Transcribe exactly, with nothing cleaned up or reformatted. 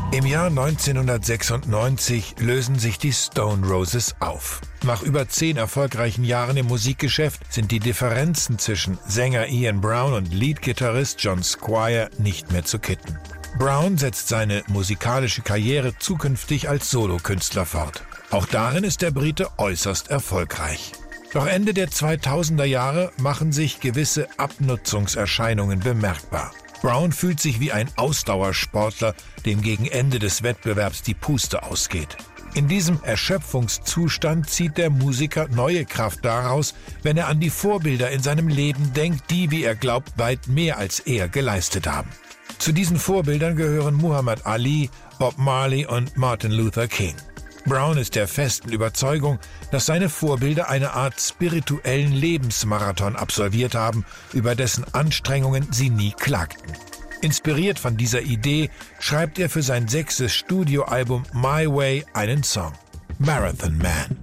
Im Jahr neunzehnhundertsechsundneunzig lösen sich die Stone Roses auf. Nach über zehn erfolgreichen Jahren im Musikgeschäft sind die Differenzen zwischen Sänger Ian Brown und Leadgitarrist John Squire nicht mehr zu kitten. Brown setzt seine musikalische Karriere zukünftig als Solokünstler fort. Auch darin ist der Brite äußerst erfolgreich. Doch Ende der zweitausender Jahre machen sich gewisse Abnutzungserscheinungen bemerkbar. Brown fühlt sich wie ein Ausdauersportler, dem gegen Ende des Wettbewerbs die Puste ausgeht. In diesem Erschöpfungszustand zieht der Musiker neue Kraft daraus, wenn er an die Vorbilder in seinem Leben denkt, die, wie er glaubt, weit mehr als er geleistet haben. Zu diesen Vorbildern gehören Muhammad Ali, Bob Marley und Martin Luther King. Brown ist der festen Überzeugung, dass seine Vorbilder eine Art spirituellen Lebensmarathon absolviert haben, über dessen Anstrengungen sie nie klagten. Inspiriert von dieser Idee schreibt er für sein sechstes Studioalbum My Way einen Song, Marathon Man.